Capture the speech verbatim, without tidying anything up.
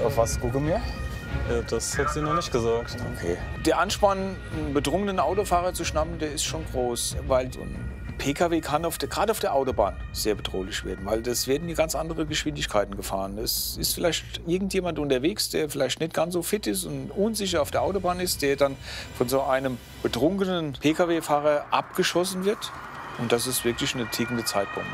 Auf was gucken wir? Ja, das hat sie noch nicht gesagt. Okay. Der Ansporn, einen betrunkenen Autofahrer zu schnappen, der ist schon groß. Weil so ein P K W kann auf der, gerade auf der Autobahn sehr bedrohlich werden. Weil das werden die ganz andere Geschwindigkeiten gefahren. Es ist vielleicht irgendjemand unterwegs, der vielleicht nicht ganz so fit ist und unsicher auf der Autobahn ist, der dann von so einem betrunkenen P K W-Fahrer abgeschossen wird. Und das ist wirklich eine tickende Zeitbombe.